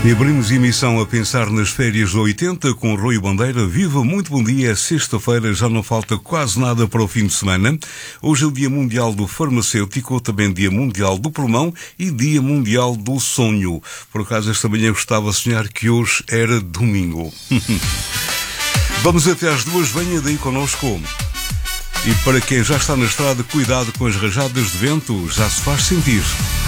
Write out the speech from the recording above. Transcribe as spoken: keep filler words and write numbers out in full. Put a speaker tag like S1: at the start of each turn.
S1: E abrimos emissão a pensar nas férias de oitenta com Rui Bandeira. Viva, muito bom dia, é sexta-feira, já não falta quase nada para o fim de semana. Hoje é o Dia Mundial do Farmacêutico, também Dia Mundial do Pulmão e Dia Mundial do Sonho. Por acaso esta manhã eu estava a sonhar que hoje era domingo. Vamos até às duas, venha daí connosco. E para quem já está na estrada, cuidado com as rajadas de vento, já se faz sentir.